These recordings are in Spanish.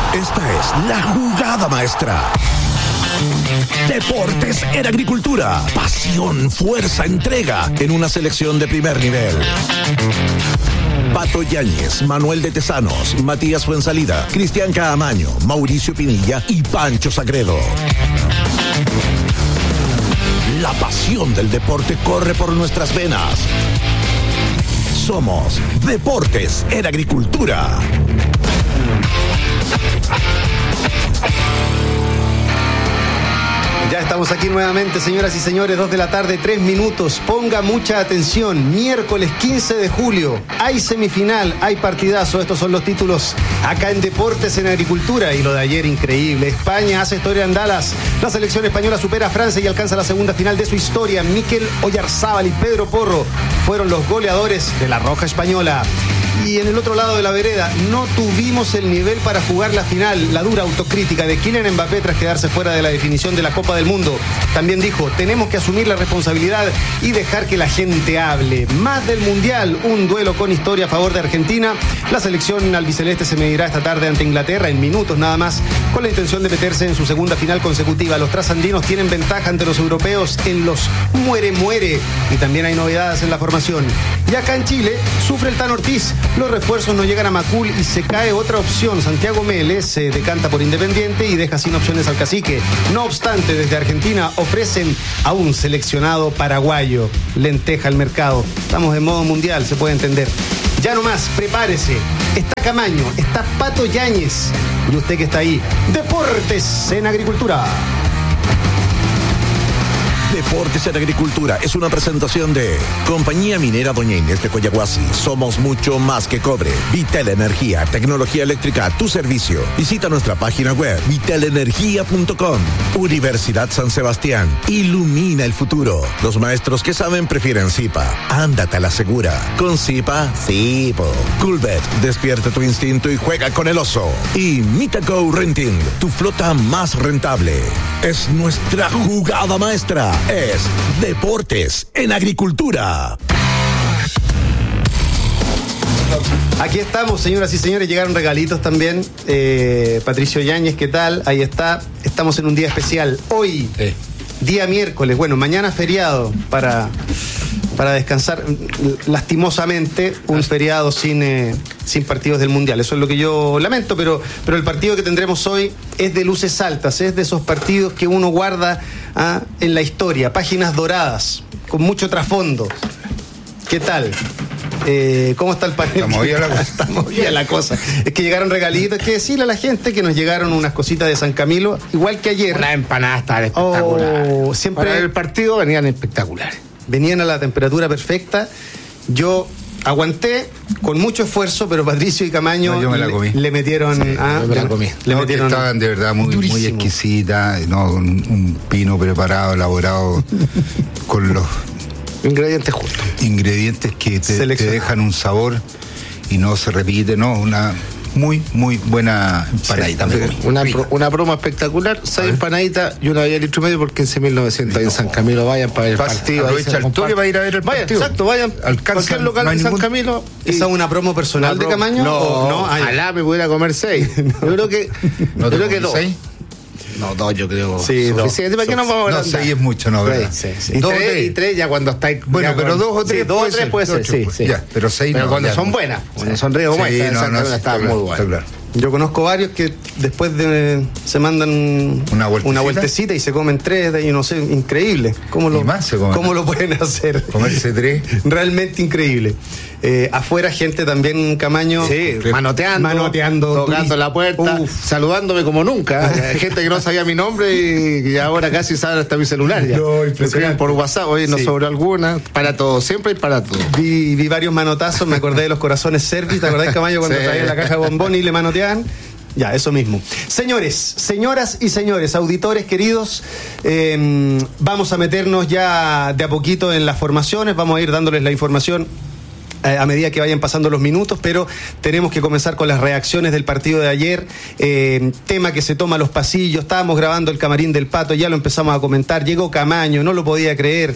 Esta es la jugada maestra. Deportes en agricultura. Pasión, fuerza, entrega en una selección de primer nivel. Pato Yáñez, Manuel de Tesanos, Matías Fuensalida, Cristian Caamaño, Mauricio Pinilla y Pancho Sagredo. La pasión del deporte corre por nuestras venas. Somos Deportes en Agricultura. Ya estamos aquí nuevamente, señoras y señores, 2 de la tarde, 3 minutos. Ponga mucha atención, miércoles 15 de julio, hay semifinal, hay partidazo. Estos son los títulos acá en Deportes en Agricultura. Y lo de ayer, increíble. España hace historia en Dallas. La selección española supera a Francia y alcanza la segunda final de su historia. Mikel Oyarzábal y Pedro Porro fueron los goleadores de la Roja Española. Y en el otro lado de la vereda, no tuvimos el nivel para jugar la final. La dura autocrítica de Kylian Mbappé tras quedarse fuera de la definición de la Copa del Mundo. También dijo, tenemos que asumir la responsabilidad y dejar que la gente hable. Más del Mundial, un duelo con historia a favor de Argentina. La selección albiceleste se medirá esta tarde ante Inglaterra en minutos nada más, con la intención de meterse en su segunda final consecutiva. Los trasandinos tienen ventaja ante los europeos en los muere-muere. Y también hay novedades en la formación. Y acá en Chile, sufre el Tan Ortiz. Los refuerzos no llegan a Macul y se cae otra opción. Santiago Mele se decanta por Independiente y deja sin opciones al Cacique. No obstante, desde Argentina ofrecen a un seleccionado paraguayo. Lenteja al mercado. Estamos en modo mundial, se puede entender. Ya nomás, prepárese. Está Camaño, está Pato Yáñez. Y usted que está ahí, Deportes en Agricultura. Deportes en Agricultura es una presentación de Compañía Minera Doña Inés de Coyahuasi. Somos mucho más que cobre. Vital Energía, tecnología eléctrica a tu servicio. Visita nuestra página web vitalenergia.com. Universidad San Sebastián. Ilumina el futuro. Los maestros que saben prefieren Zipa. Ándate a la segura. Con Zipa, sí, po. Coolbet, despierta tu instinto y juega con el oso. Y Mitaco Renting, tu flota más rentable. Es nuestra jugada maestra. Es Deportes en Agricultura. Aquí estamos, señoras y señores, llegaron regalitos también. Patricio Yáñez, ¿qué tal? Ahí está. Estamos en un día especial. Hoy, día miércoles. Bueno, mañana feriado para descansar. Lastimosamente, un feriado sin partidos del Mundial. Eso es lo que yo lamento, pero el partido que tendremos hoy es de luces altas, es de esos partidos que uno guarda en la historia, páginas doradas, con mucho trasfondo. ¿Qué tal? ¿Cómo está el panel? Está movida la cosa. Es que llegaron regalitos. Hay que decirle a la gente que nos llegaron unas cositas de San Camilo, igual que ayer. Las empanadas estaban espectaculares. Siempre para el partido venían espectaculares. Venían a la temperatura perfecta. Yo aguanté con mucho esfuerzo, pero Patricio y Camaño yo me la comí. Le metieron. Sí, yo me la comí. Le metieron. Estaban de verdad muy exquisitas, ¿no? Un pino preparado, elaborado con los ingredientes justos. Ingredientes que te dejan un sabor y no se repite, ¿no? Una muy buena empanadita. Una broma espectacular, 6 empanaditas y una de litro y medio por 15.900 ahí en San Camilo. Vayan para ver el partido. Aprovecha el toque para ir a ver el partido. Exacto, vayan al cualquier local de San Camilo. ¿Esa es una promo personal de Camaño? No, ojalá me pudiera comer 6. Yo creo que ¿No creo que 2? No, 2 yo creo. Sí, suficiente. ¿Para qué nos vamos a No, 6 es mucho, ¿no? ¿Verdad? Sí. Y 3 ya cuando estáis. Bueno, pero 2 o 3. 2 o 3 puede ser, sí. Ya, pero 6 pero no. cuando son buenas, cuando son ricas como esta, en San Camilo está muy buena. Claro. Yo conozco varios que después se mandan una vueltecita y se comen 3 de ahí, no sé, increíble. ¿Cómo lo pueden hacer? Comerse 3. Realmente increíble. Afuera gente también, Camaño. Sí, manoteando, tocando la puerta, saludándome como nunca. Gente que no sabía mi nombre y ahora casi saben hasta mi celular ya. No, me escriben por WhatsApp, hoy nos sobró alguna. Para todo, siempre y para todo. Vi varios manotazos, me acordé de los corazones Servis, ¿te acordás, Camaño, cuando traían la caja de bombón y le manoteaban? Ya, eso mismo. Señores, señoras y señores, auditores queridos, vamos a meternos ya de a poquito en las formaciones, vamos a ir dándoles la información a medida que vayan pasando los minutos, pero tenemos que comenzar con las reacciones del partido de ayer, tema que se toma a los pasillos. Estábamos grabando el camarín del Pato, ya lo empezamos a comentar, llegó Camaño, no lo podía creer,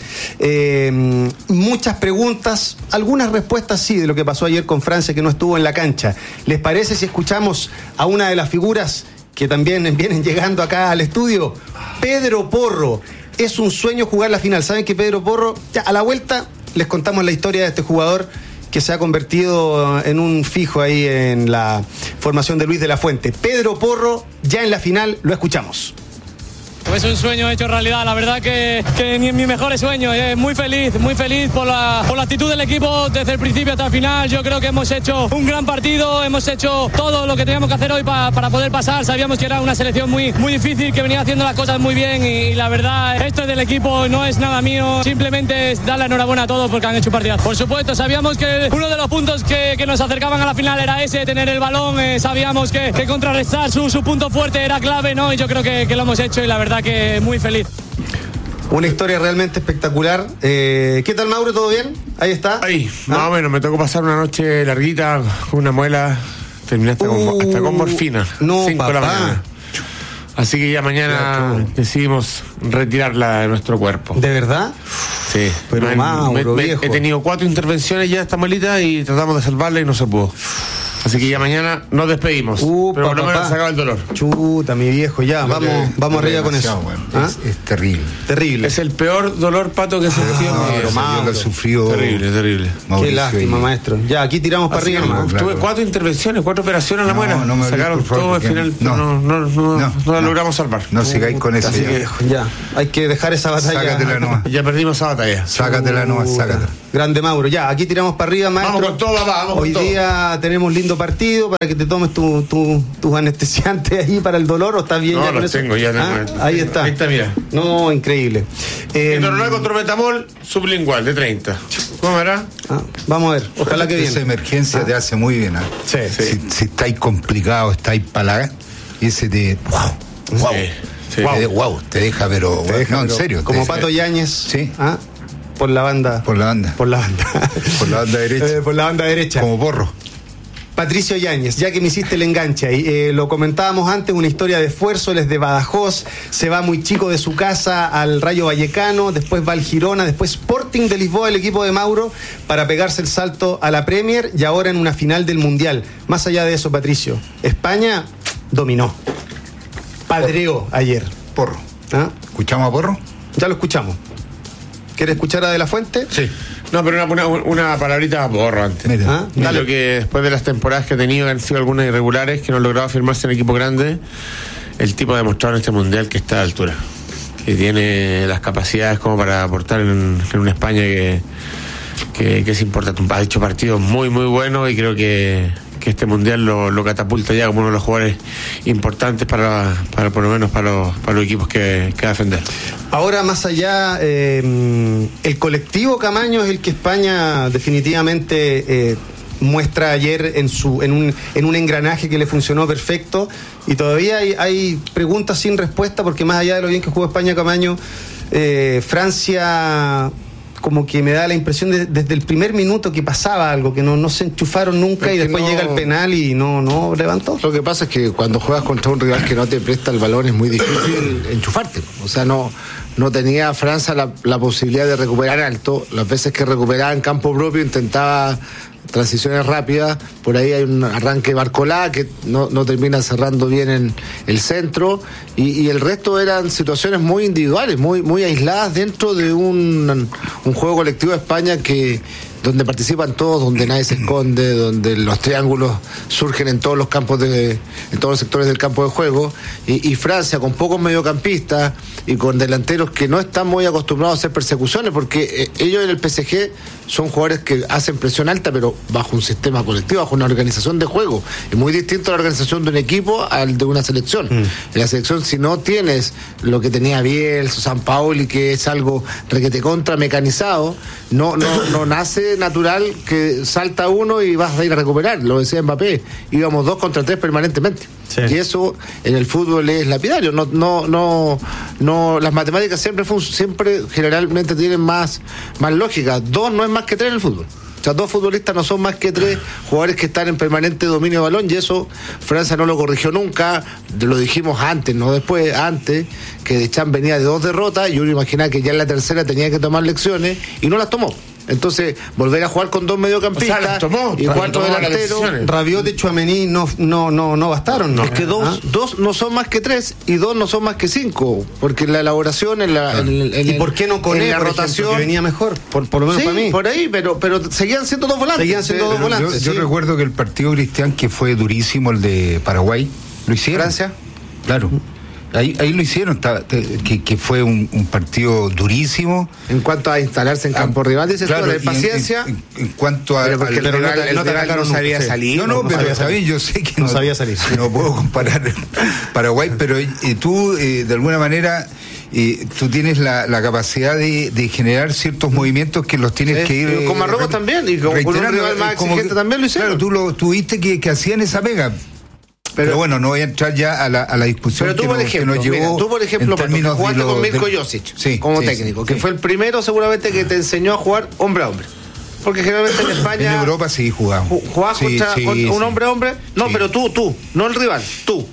muchas preguntas, algunas respuestas sí de lo que pasó ayer con Francia, que no estuvo en la cancha. ¿Les parece si escuchamos a una de las figuras que también vienen llegando acá al estudio? Pedro Porro. Es un sueño jugar la final. ¿Saben que Pedro Porro, ya a la vuelta les contamos la historia de este jugador que se ha convertido en un fijo ahí en la formación de Luis de la Fuente? Pedro Porro, ya en la final, lo escuchamos. Es un sueño hecho realidad, la verdad que ni en mis mejores sueños. Muy feliz por la actitud del equipo desde el principio hasta el final. Yo creo que hemos hecho un gran partido, hemos hecho todo lo que teníamos que hacer hoy para poder pasar. Sabíamos que era una selección muy difícil, que venía haciendo las cosas muy bien y la verdad, esto es del equipo, no es nada mío. Simplemente es dar la enhorabuena a todos porque han hecho un partidazo. Por supuesto, sabíamos que uno de los puntos que nos acercaban a la final era ese, tener el balón. Sabíamos que contrarrestar su punto fuerte era clave, ¿no? Y yo creo que lo hemos hecho y la verdad que muy feliz. Una historia realmente espectacular. ¿Qué tal, Mauro? ¿Todo bien? Ahí está. Ahí, más o menos. Me tocó pasar una noche larguita con una muela. Terminé hasta con morfina. No, 5 de la mañana. Así que ya mañana decidimos retirarla de nuestro cuerpo. ¿De verdad? Sí. Pero Mauro, viejo. He tenido 4 intervenciones ya esta muelita y tratamos de salvarla y no se pudo. Así que ya mañana nos despedimos. Pero por lo menos se acaba el dolor. Chuta, mi viejo, ya, vamos arriba con eso. Bueno. Es terrible. Terrible. Es el peor dolor, Pato, que he sentido. Yo lo he sufrido. Terrible. Qué lástima, maestro. Ya, aquí tiramos para arriba nomás. Tuve 4 intervenciones, 4 operaciones a la muela. No me sacaron todo al final. No la logramos salvar. No sigáis con eso. Así que ya, hay que dejar esa batalla. Sácatela nomás. Ya perdimos esa batalla. Sácatela nomás, sácatela. Grande Mauro. Ya, aquí tiramos para arriba, maestro. Vamos con todo, vamos. Hoy día tenemos lindo partido para que te tomes tus anestesiantes ahí para el dolor, ¿o estás bien? No, ya con los eso? tengo ya. Ahí está. Ahí está, mira. No, increíble. Ketorolac con trometamol sublingual de 30. ¿Cómo verá? Vamos a ver, ojalá que bien. Esa emergencia te hace muy bien. Sí. Si estáis complicados, estáis palagas, y ese te... ¡Wow! Te deja, pero... en serio. Como Pato Yáñez. Sí. Por la banda. Por la banda derecha. Por la banda derecha. Como Porro. Patricio Yáñez, ya que me hiciste el enganche ahí, lo comentábamos antes, una historia de esfuerzo. Él es de Badajoz, se va muy chico de su casa al Rayo Vallecano, después va al Girona, después Sporting de Lisboa, el equipo de Mauro, para pegarse el salto a la Premier y ahora en una final del Mundial. Más allá de eso, Patricio, España dominó, padreó ayer. Porro. ¿Escuchamos a Porro? Ya lo escuchamos. ¿Quieres escuchar a De la Fuente? Sí. No, pero una palabrita a Porro antes. Mira. Creo que después de las temporadas que ha tenido, que han sido algunas irregulares, que no han logrado firmarse en equipo grande, el tipo ha demostrado en este Mundial que está a la altura, que tiene las capacidades como para aportar en una España que es importante. Ha hecho partidos muy buenos y creo que este Mundial lo catapulta ya como uno de los jugadores importantes para por lo menos para los equipos que va a defender. Ahora, más allá, el colectivo Camaño es el que España definitivamente muestra ayer en un engranaje que le funcionó perfecto, y todavía hay preguntas sin respuesta, porque más allá de lo bien que jugó España Camaño, Francia como que me da la impresión desde el primer minuto que pasaba algo, que no se enchufaron nunca, y después llega el penal y no levantó. Lo que pasa es que cuando juegas contra un rival que no te presta el balón es muy difícil enchufarte. O sea, no tenía Francia la posibilidad de recuperar alto. Las veces que recuperaba en campo propio intentaba transiciones rápidas. Por ahí hay un arranque de Barcolá que no termina cerrando bien en el centro, y el resto eran situaciones muy individuales, muy aisladas dentro de un juego colectivo de España donde participan todos, donde nadie se esconde, donde los triángulos surgen en todos los campos en todos los sectores del campo de juego, y Francia con pocos mediocampistas y con delanteros que no están muy acostumbrados a hacer persecuciones, porque ellos en el PSG son jugadores que hacen presión alta, pero bajo un sistema colectivo, bajo una organización de juego. Es muy distinto a la organización de un equipo al de una selección. En la selección, si no tienes lo que tenía Bielsa, Sampaoli, que es algo requete contra mecanizado, no nace natural que salta uno y vas a ir a recuperar. Lo decía Mbappé, íbamos 2 contra 3 permanentemente. Sí. Y eso en el fútbol es lapidario. No, las matemáticas siempre generalmente tienen más lógica. 2 no es más que 3 en el fútbol. O sea, 2 futbolistas no son más que 3 jugadores que están en permanente dominio de balón, y eso Francia no lo corrigió nunca. Lo dijimos antes, no después, antes, que Deschamps venía de 2 derrotas y uno imaginaba que ya en la tercera tenía que tomar lecciones y no las tomó. Entonces, volver a jugar con 2 mediocampistas, las tomó, y 4 delanteros. Rabiot y Tchouaméni no bastaron. Es que dos no son más que 3 y 2 no son más que 5, porque en la elaboración, ¿Y por qué no con en la rotación que venía mejor? Por lo menos sí, para mí. por ahí, pero seguían siendo 2 volantes. Yo recuerdo que el partido Cristian, que fue durísimo, el de Paraguay, lo hicieron. Francia. Claro. Ahí lo hicieron, que fue un partido durísimo. En cuanto a instalarse en campo rival, dices claro, tú, de paciencia. En cuanto a. Porque el rival no sabía salir. No, pero está bien, yo sé que no sabía salir. No puedo comparar Paraguay, pero tú, de alguna manera. Tú tienes la capacidad de generar ciertos movimientos que los tienes que ir. Con Marruecos también, y con un rival más exigente también lo hicieron. Claro, tú viste que hacían esa pega. Pero bueno, no voy a entrar ya a la discusión. Pero tú, por ejemplo, jugaste con Mirko Josic como técnico, que fue el primero seguramente que te enseñó a jugar hombre a hombre. Porque generalmente en España. En Europa sí jugaba. ¿Jugabas contra un hombre a hombre? No, pero tú, no el rival, tú.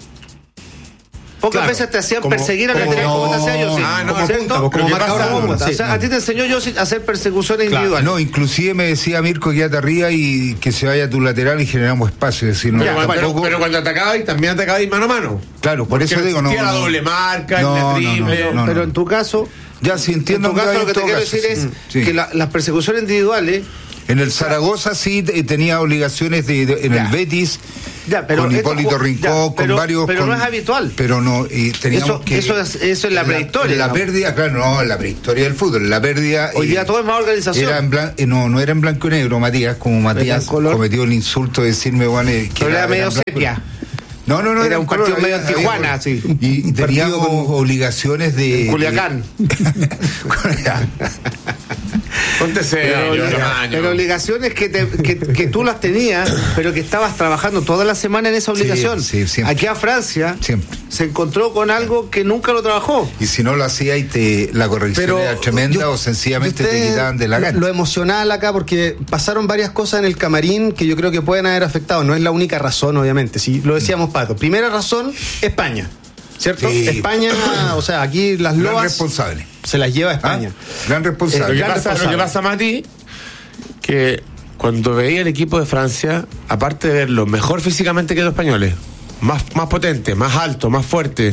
Pocas veces te hacían perseguir al lateral como te hacía Josic. Como marcador de punta. O sea, a ti te enseñó Josic a hacer persecuciones individuales. No, inclusive me decía Mirko, quédate arriba y que se vaya a tu lateral y generamos espacio. Es decir, pero cuando atacabais, también atacabais mano a mano. Claro, por eso digo, no. La doble marca, el triple. Pero en tu caso. Ya, si entiendo. En tu caso, lo que te quiero decir es que las persecuciones individuales. En el Zaragoza sí tenía obligaciones en el Betis, con Hipólito Rincón, con varios. Pero no es habitual. Pero no, teníamos que. Eso es la prehistoria. La pérdida, claro, no, la prehistoria del fútbol. La pérdida. Hoy día todo es más organización. No era en blanco y negro, Matías, como Matías cometió el insulto de decirme, bueno, que era medio sepia. No, era un partido medio en Tijuana, sí. Y teníamos obligaciones de. En Culiacán. Ponte serio, pero obligaciones que tú las tenías, pero que estabas trabajando toda la semana en esa obligación. Sí, aquí a Francia se encontró con algo que nunca lo trabajó. Y si no lo hacía la corrección era tremenda, o sencillamente te quitaban de la cancha. Lo emocional acá, porque pasaron varias cosas en el camarín que yo creo que pueden haber afectado. No es la única razón, obviamente. Si lo decíamos, Pato. Primera razón, España. ¿Cierto? Sí. España, o sea, aquí las loas responsable. Se las lleva a España. Gran responsable. Lo que pasa, Mati, que cuando veía el equipo de Francia, aparte de verlo mejor físicamente que los españoles, más potente, más alto, más fuerte,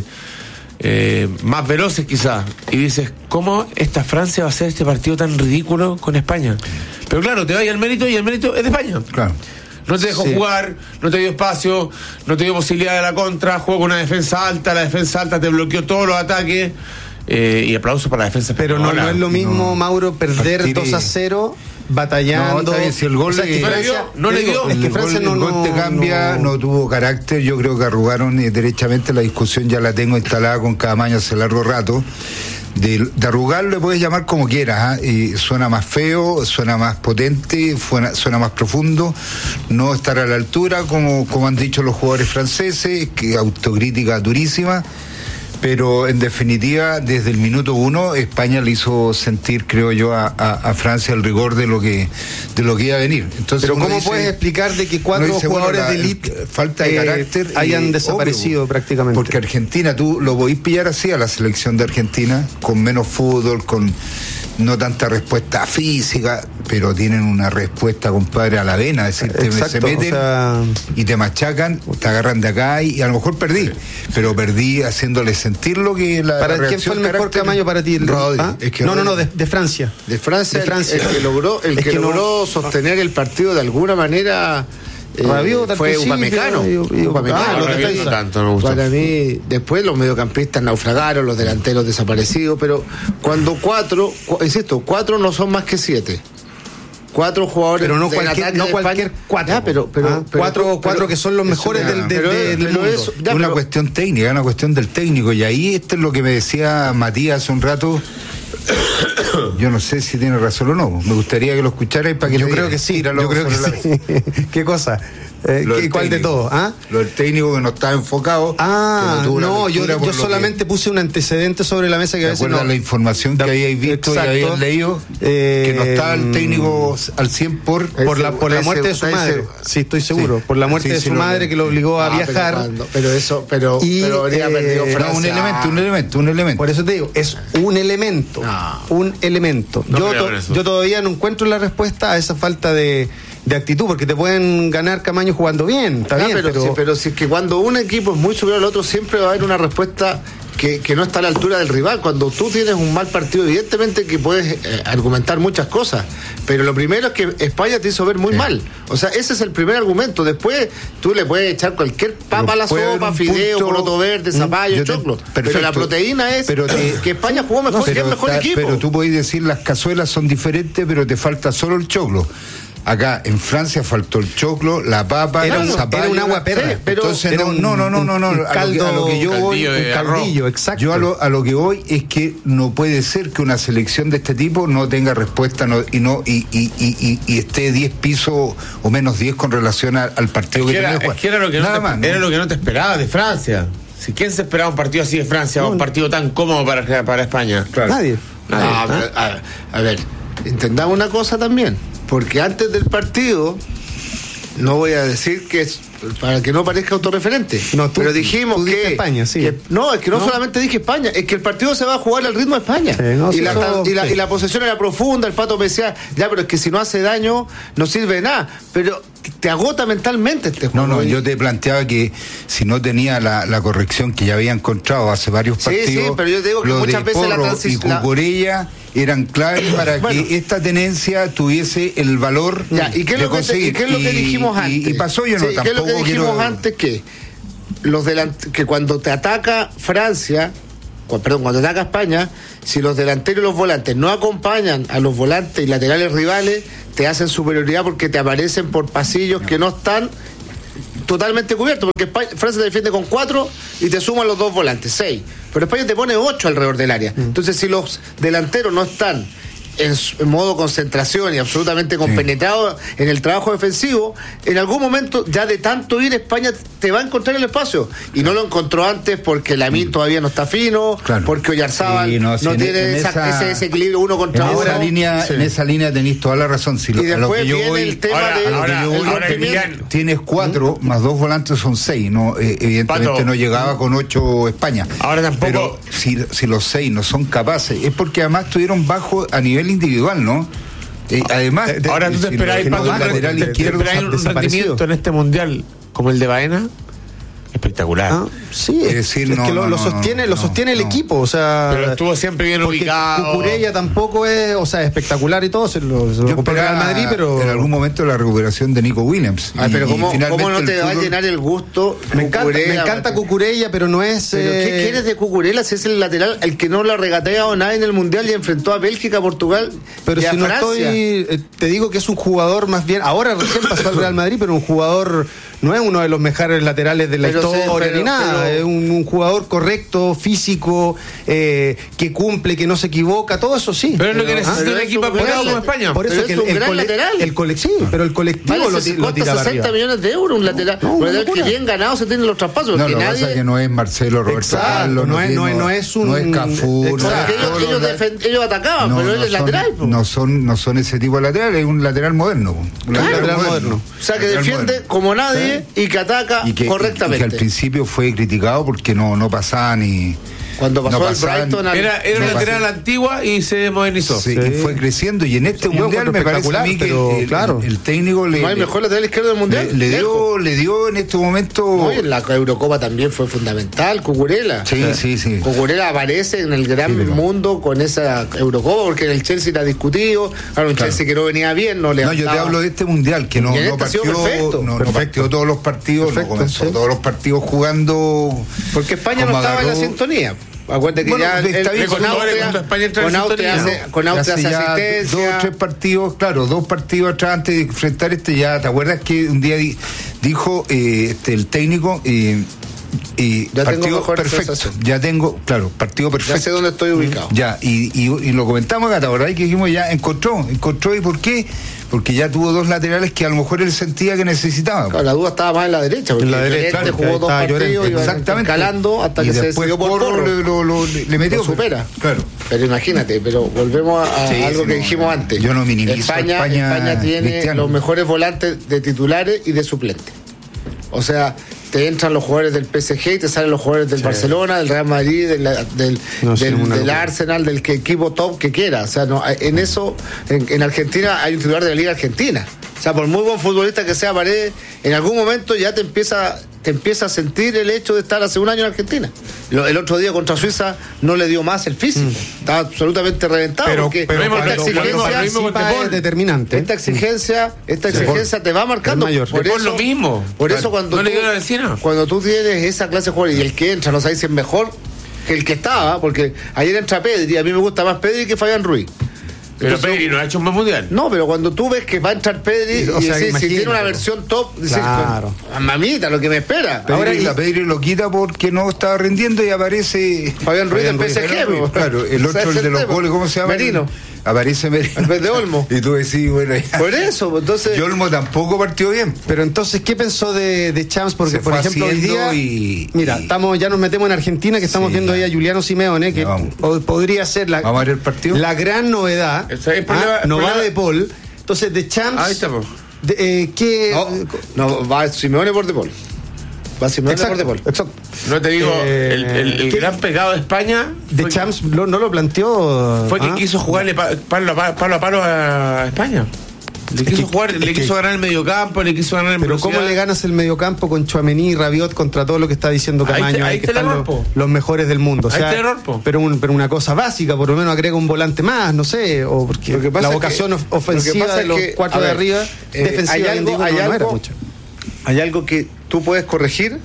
más veloces quizás, y dices, ¿cómo esta Francia va a hacer este partido tan ridículo con España? Pero claro, te vaya el mérito y el mérito es de España. Claro. No te dejó jugar, no te dio espacio, no te dio posibilidad de la contra, jugó con una defensa alta, la defensa alta te bloqueó todos los ataques, y aplausos para la defensa. Pero no es lo mismo, Mauro, perder 2-0 batallando. No, si el gol no le dio. El gol te cambia, no tuvo carácter. Yo creo que arrugaron derechamente. La discusión ya la tengo instalada con Caamaño hace largo rato. De arrugar le puedes llamar como quieras, y suena más feo, suena más potente, suena más profundo, no estar a la altura como han dicho los jugadores franceses, que autocrítica durísima, pero en definitiva desde el minuto 1 España le hizo sentir, creo yo, a Francia el rigor de lo que iba a venir. Entonces, pero ¿cómo puedes explicar de que 4 jugadores de elite falta de carácter hayan desaparecido obvio, prácticamente? Porque Argentina, tú lo podís pillar así a la selección de Argentina, con menos fútbol, con no tanta respuesta física, pero tienen una respuesta, compadre, a la vena. Es decir, se meten y te machacan, te agarran de acá y a lo mejor perdí, pero perdí haciéndole sentir lo que la ¿Para quién fue el mejor Caamaño para ti? Rodri. De Francia. De Francia. El que logró sostener el partido de alguna manera. Rabiot fue Upamecano. Para mí, después los mediocampistas naufragaron, los delanteros desaparecidos, pero cuando 4 no son más que 7. 4 jugadores, pero no cualquier 4. Pero 4 que son los mejores del mundo. Es una cuestión técnica, una cuestión del técnico, y ahí esto es lo que me decía Matías hace un rato. Yo no sé si tiene razón o no. Me gustaría que lo escucharais para que yo creo que sí. ¿Qué cosa? ¿Cuál de todos? Lo del técnico que no estaba enfocado. Yo solamente puse un antecedente sobre la mesa que a veces la información que habíais visto y habíais leído, que no estaba el técnico al 100 por la muerte de su madre. Sí, estoy seguro. Por la muerte de su madre que lo obligó a viajar. Pero habría perdido Francia. Un elemento. Por eso te digo, es un elemento. Un elemento. Yo todavía no encuentro la respuesta a esa falta de actitud, porque te pueden ganar Camaño jugando bien, está bien, pero si es que cuando un equipo es muy superior al otro, siempre va a haber una respuesta que no está a la altura del rival. Cuando tú tienes un mal partido, evidentemente que puedes argumentar muchas cosas, pero lo primero es que España te hizo ver muy mal. O sea, ese es el primer argumento. Después tú le puedes echar cualquier papa a la sopa, fideo, poroto verde, zapallo, choclo, pero la proteína es que España jugó mejor, que es el mejor equipo. Pero tú podés decir las cazuelas son diferentes, pero te falta solo el choclo. Acá en Francia faltó el choclo, la papa, el zapallo. Era un agua perra. Entonces no. A lo que yo voy, un caldillo, exacto. Yo a lo que voy es que no puede ser que una selección de este tipo no tenga respuesta y esté 10 pisos o menos 10 con relación al partido que tenía que jugar. Es que era lo que no te esperaba de Francia. Si quién se esperaba un partido así de Francia, un partido tan cómodo para España. Claro. Nadie. A ver, entendamos una cosa también. Porque antes del partido, no voy a decir que es para que no parezca autorreferente, pero dijimos que España, sí. Es que no solamente dije España, es que el partido se va a jugar al ritmo de España. Sí, y la posesión era profunda. El Pato me decía, pero es que si no hace daño no sirve de nada, pero te agota mentalmente este juego. No, yo te planteaba que si no tenía la corrección que ya había encontrado hace varios partidos, sí, pero yo te digo que muchas veces la transición y Cucurella eran claves para que esta tenencia tuviese el valor ¿y qué es lo conseguir. ¿qué es lo que dijimos antes? Y pasó, yo no tampoco ¿qué es lo que dijimos antes? Que cuando te ataca Francia, cuando te ataca España, si los delanteros y los volantes no acompañan a los volantes y laterales rivales, te hacen superioridad porque te aparecen por pasillos que no están totalmente cubiertos, porque Francia te defiende con 4 y te suman los 2 volantes, 6, pero España te pone 8 alrededor del área. Entonces, si los delanteros no están en modo concentración y absolutamente compenetrado en el trabajo defensivo, en algún momento, ya de tanto ir, España te va a encontrar el espacio, y no lo encontró antes porque Lamine todavía no está fino, porque Oyarzábal no tiene ese desequilibrio uno contra uno. En esa línea tenéis toda la razón. Y después viene el tema tienes 4 más 2 volantes son 6, evidentemente Pato, no llegaba con 8 España. Ahora tampoco. Pero si los 6 no son capaces, es porque además estuvieron bajo a nivel individual, ¿no? Además, ahora tú te esperáis un rendimiento en este mundial como el de Baena espectacular. Sí, es decir, lo sostiene el equipo, o sea, pero estuvo siempre bien ubicado. Cucurella tampoco es, espectacular y todo, se lo compró el Real Madrid, pero en algún momento la recuperación de Nico Williams. Pero ¿cómo no te va a llenar el gusto? Me encanta Cucurella, pero no es. ¿Pero qué quieres de Cucurella si es el lateral el que no la regateado nadie en el mundial y enfrentó a Bélgica, Portugal? Pero si no estoy, te digo que es un jugador más bien. Ahora recién pasó al Real Madrid, pero un jugador. No es uno de los mejores laterales de la historia ni nada, es un jugador correcto, físico, que cumple, que no se equivoca, todo eso sí. Pero es lo que necesita un equipo apurado como España. Por eso es un gran lateral. Pero el colectivo lo tira 60 millones de euros un lateral. Que bien ganado se tienen los traspasos. Lo que pasa es que no es Marcelo, Roberto Carlos, no es Cafú. Ellos atacaban, pero él es lateral. No son ese tipo de lateral, es un lateral moderno. Lateral moderno. O sea, que defiende como nadie y que ataca correctamente. Y que al principio fue criticado porque no pasaba ni. Cuando pasó el Brighton era una lateral antigua y se modernizó. Sí. Y fue creciendo, y en este mundial me parece a mí que el técnico no hay mejor lateral izquierdo del mundial. Le dio en este momento. En la Eurocopa también fue fundamental, Cucurella. Sí. Cucurella aparece en el gran mundo con esa Eurocopa, porque en el Chelsea era discutido. Claro, un Chelsea que no venía bien, yo te hablo de este mundial, que no partió todos los partidos, no comenzó todos los partidos jugando. Porque España no estaba en la sintonía. Acuérdate que con Austria hace asistencia. 2 partidos atrás antes de enfrentar ya. ¿Te acuerdas que un día dijo el técnico Ya tengo partido mejor perfecto. sensación. Ya tengo, claro, partido perfecto. Ya sé dónde estoy ubicado. Ya, y lo comentamos acá, ¿verdad? Que dijimos ya, encontró, ¿y por qué? Porque ya tuvo dos laterales que a lo mejor él sentía que necesitaba. Claro, la duda estaba más en la derecha, porque en la derecha, Llorente claro, jugó dos partidos y exactamente, escalando hasta que se decidió por Porro. Le metió. Lo supera. Claro. Pero imagínate, volvemos a algo que dijimos antes. Yo no minimizo España tiene Cristiano. los mejores volantes de titulares y de suplentes. O sea, te entran los jugadores del PSG y te salen los jugadores del Barcelona, del Real Madrid, del Arsenal, del equipo top que quiera. O sea, no, en eso, en Argentina hay un titular de la Liga Argentina. O sea, por muy buen futbolista que sea Paredes, en algún momento ya te empieza a sentir el hecho de estar hace un año en Argentina. El otro día contra Suiza no le dio más el físico. Estaba absolutamente reventado. Porque esta exigencia es determinante. Esta exigencia te va marcando. Por eso lo mismo. Por eso cuando tú tienes esa clase de jugadores y el que entra no sabes si es mejor que el que estaba, porque ayer entra Pedri, y a mí me gusta más Pedri que Fabián Ruiz. Pero entonces, Pedri no ha hecho un buen mundial. No, pero cuando tú ves que va a entrar Pedri y decís, si tiene una versión top, dices, claro, mamita, lo que me espera. Ahora Pedri lo quita porque no estaba rindiendo y aparece Fabián Ruiz del PSG. Claro, el otro, el de los goles, ¿cómo se llama? Merino. Aparece Merino. En vez de Olmo. Y tú decís, bueno, ya. Por eso, entonces. Y Olmo tampoco partió bien. Pero entonces, ¿qué pensó de Champs? Porque, por ejemplo, hoy día. Mira, ya nos metemos en Argentina, que estamos viendo ahí a Juliano Simeone, que podría ser la gran novedad. No va de Paul. Entonces, de Champs. Ahí estamos. No, va Simeone por De Paul. Va Simeone por De Paul. Exacto. No te digo, el gran pegado de España. De Champs no lo planteó. Fue que quiso jugarle palo a palo a España. Le quiso ganar el mediocampo, le quiso ganar el Pero ¿cómo le ganas el mediocampo con Tchouaméni y Rabiot contra todo lo que está diciendo Camaño? Ahí que están los mejores del mundo. O sea, pero una cosa básica, por lo menos agrega un volante más, no sé, o porque la vocación ofensiva de los cuatro de arriba, defensiva, hay algo que tú puedes corregir,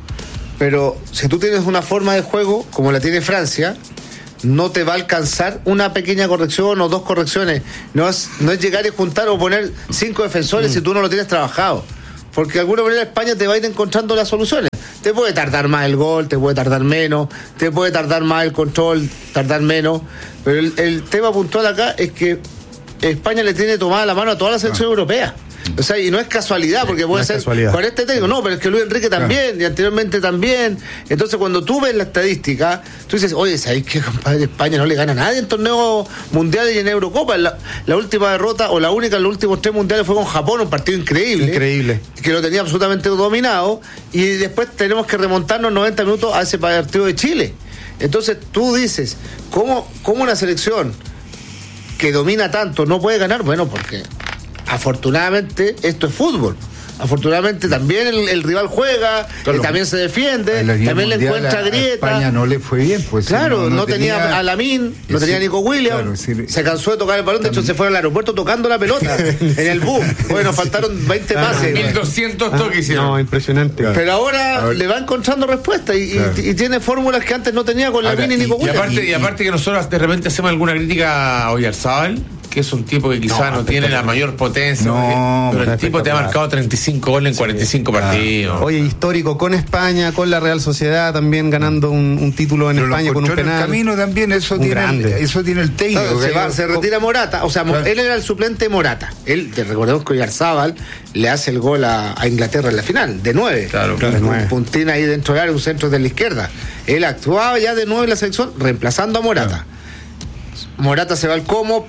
pero si tú tienes una forma de juego como la tiene Francia, no te va a alcanzar una pequeña corrección o dos correcciones. No es llegar y juntar o poner 5 defensores si tú no lo tienes trabajado. Porque de alguna manera España te va a ir encontrando las soluciones. Te puede tardar más el gol, te puede tardar menos, te puede tardar más el control, tardar menos. Pero el tema puntual acá es que España le tiene tomada la mano a toda la selección europea. O sea, y no es casualidad, porque puede ser con este técnico, no, pero es que Luis Enrique también, y anteriormente también. Entonces, cuando tú ves la estadística, tú dices, oye, ¿sabes qué, compadre? España no le gana a nadie en torneos mundiales y en Eurocopa. La última derrota, o la única en los últimos 3 mundiales, fue con Japón, un partido increíble, que lo tenía absolutamente dominado, y después tenemos que remontarnos 90 minutos a ese partido de Chile. Entonces, tú dices, ¿cómo una selección que domina tanto no puede ganar? Bueno, porque afortunadamente esto es fútbol. Afortunadamente también el rival juega, también se defiende, también le encuentra grieta. España no le fue bien, pues. Claro, no tenía a Lamine, no tenía a Nico Williams, se cansó de tocar el balón, de hecho se fue al aeropuerto tocando la pelota en el bus. Bueno, faltaron 20 pases. 1200 toques hicieron. No, impresionante. Pero ahora le va encontrando respuestas y tiene fórmulas que antes no tenía con Lamine y Nico Williams. Y aparte que nosotros de repente hacemos alguna crítica a Oyarzábal, que es un tipo que quizás no tiene la mayor potencia, pero el tipo te ha marcado 35 goles en 45 partidos. Oye, histórico con España, con la Real Sociedad también ganando un título en España con un penal. El camino también, eso tiene el técnico. Se retira Morata, o sea, él era el suplente Morata. Él, recordemos que Oyarzábal le hace el gol a Inglaterra en la final, de 9. Claro. Un puntín ahí dentro del área, un centro de la izquierda. Él actuaba ya de 9 en la selección, reemplazando a Morata. Claro. Morata se va al Como,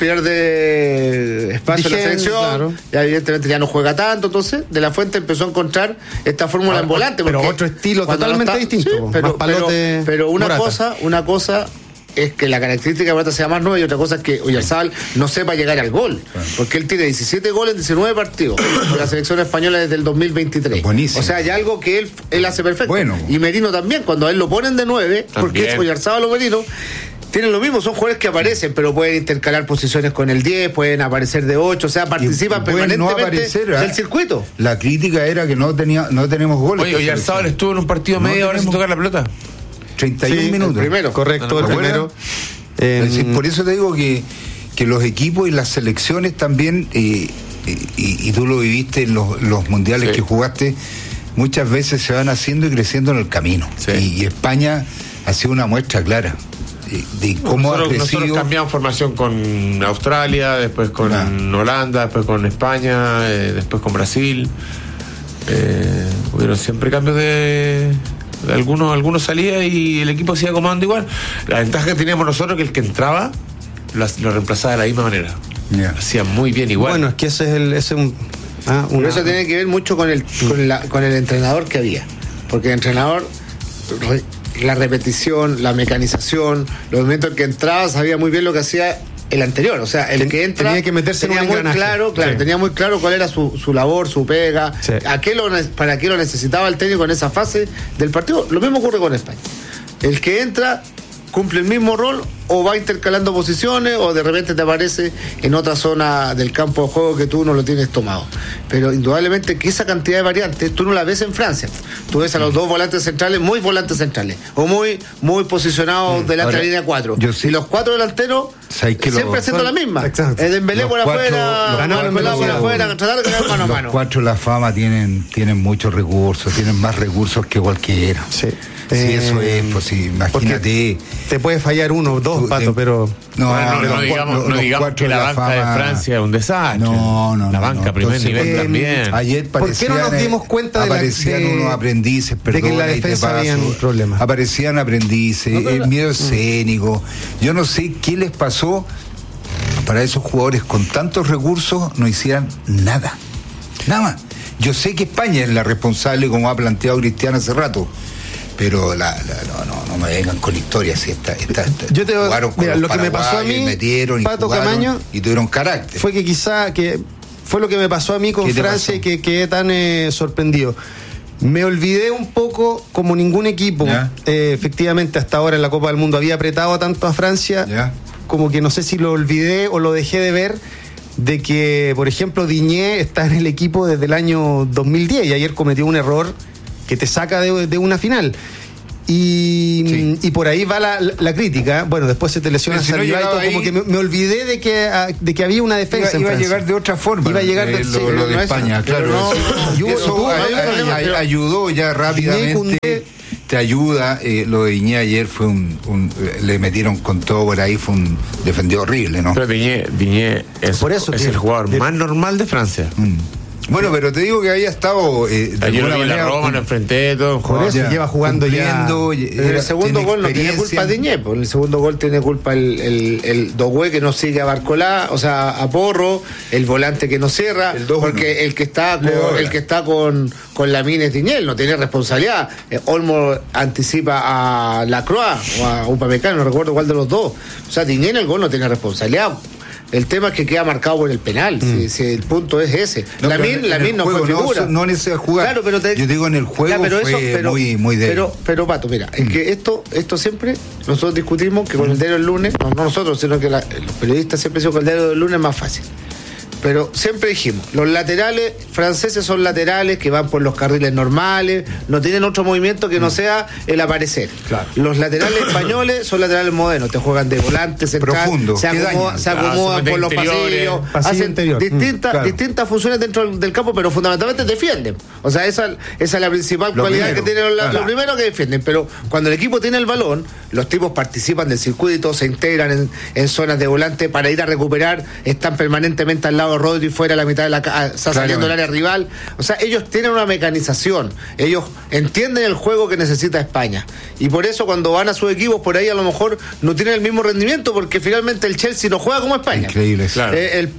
pierde espacio en la selección, ya evidentemente ya no juega tanto, entonces De La Fuente empezó a encontrar esta fórmula en volante. Pero otro estilo totalmente distinto. Sí, pero una cosa es que la característica de Morata sea más nueva y otra cosa es que Oyarzábal no sepa llegar al gol, porque él tiene 17 goles en 19 partidos con la selección española desde el 2023. Buenísimo. O sea, hay algo que él hace perfecto. Bueno. Y Merino también, cuando a él lo ponen de 9, porque es Oyarzábal o Merino, tienen lo mismo, son jugadores que aparecen, pero pueden intercalar posiciones con el 10, pueden aparecer de 8, o sea, participan permanentemente del circuito. La crítica era que no tenemos goles. Oye, Oyarzábal estuvo en un partido media hora sin tocar la pelota. 31 minutos. El primero. Correcto, el primero. Por eso te digo que los equipos y las selecciones también, y tú lo viviste en los mundiales que jugaste, muchas veces se van haciendo y creciendo en el camino. Sí. Y España ha sido una muestra clara de cómo ha crecido. Nosotros cambiamos formación con Australia, después con Holanda, después con España, después con Brasil. Hubieron siempre cambios de algunos salía y el equipo se iba acomodando igual. La ventaja que teníamos nosotros es que el que entraba lo reemplazaba de la misma manera. Lo hacía muy bien igual. Bueno, es que pero eso tiene que ver mucho con el entrenador que había, porque el entrenador, la repetición, la mecanización, los momentos en que entraba sabía muy bien lo que hacía el anterior, o sea, el que entra tenía que meterse tenía muy claro, tenía muy claro cuál era su labor, su pega, para qué lo necesitaba el técnico en esa fase del partido. Lo mismo ocurre con España. El que entra cumple el mismo rol o va intercalando posiciones o de repente te aparece en otra zona del campo de juego que tú no lo tienes tomado. Pero indudablemente que esa cantidad de variantes tú no la ves en Francia. Tú ves a los dos volantes centrales, muy volantes centrales, o muy posicionados delante de la línea 4. Y los 4 delanteros siempre haciendo la misma. Dembélé por afuera, por afuera, tratar de ganar mano a mano. Los 4 La Fama tienen muchos recursos, tienen más recursos que cualquiera. Sí. Eso es, pues imagínate. Te puede fallar uno o dos, Pato, pero. No digamos que la banca de Francia es un desastre. La banca primer nivel también. Ayer ¿por qué no nos dimos cuenta aparecían unos aprendices, de que en la defensa habían problemas? Aparecían aprendices, el miedo escénico. Yo no sé qué les pasó para esos jugadores con tantos recursos no hicieran nada. Nada más. Yo sé que España es la responsable, como ha planteado Cristiano hace rato. Pero no me vengan con historias. Yo te lo que me pasó a mí, metieron, Pato Camaño, y tuvieron carácter. Fue que fue lo que me pasó a mí con Francia y que quedé tan sorprendido. Me olvidé un poco, como ningún equipo, efectivamente hasta ahora en la Copa del Mundo había apretado tanto a Francia, como que no sé si lo olvidé o lo dejé de ver, de que, por ejemplo, Digne está en el equipo desde el año 2010 y ayer cometió un error que te saca de una final. Y por ahí va la crítica. Bueno, después se te lesiona como que me olvidé de que había una defensa. Iba a llegar de otra forma. Iba a llegar lo de España, claro. Eso ayudó ya rápidamente. Te ayuda, lo de Digne ayer fue le metieron con todo por ahí, defendió horrible, ¿no? Pero Digne es el jugador más normal de Francia. Bueno, pero te digo que había estado de alguna manera la Roma, lo enfrenté todo. Por eso lleva jugando ya. En el segundo gol no tiene culpa Digne, en el segundo gol tiene culpa el Doué que no sigue a Barcolá, o sea, a Porro, el volante que no cierra, porque el que está con Lamine es Digne, no tiene responsabilidad. Olmo anticipa a Lacroix o a Upamecano, no recuerdo cuál de los dos. O sea, Digne en el gol no tiene responsabilidad. El tema es que queda marcado por el penal. Si el punto es ese. Lamine no fue figura. No en ese jugar. Claro, yo digo en el juego fue muy débil. Pero Pato, mira, es que esto siempre nosotros discutimos que con el diario del lunes, no nosotros, sino que los periodistas siempre dicen que el diario del lunes es más fácil. Pero siempre dijimos, los laterales franceses son laterales que van por los carriles normales, no tienen otro movimiento que no sea el aparecer. Claro. Los laterales españoles son laterales modernos, te juegan de volante central, profundo, se acomodan por los pasillos, hacen distintas funciones dentro del campo, pero fundamentalmente defienden. O sea, esa es la principal cualidad que tienen lo primero que defienden. Pero cuando el equipo tiene el balón, los tipos participan del circuito, se integran en zonas de volante para ir a recuperar, están permanentemente al lado Rodri fuera a la mitad de está saliendo del área rival. O sea, ellos tienen una mecanización, ellos entienden el juego que necesita España, y por eso cuando van a sus equipos por ahí a lo mejor no tienen el mismo rendimiento, porque finalmente el Chelsea no juega como España. Increíble, claro.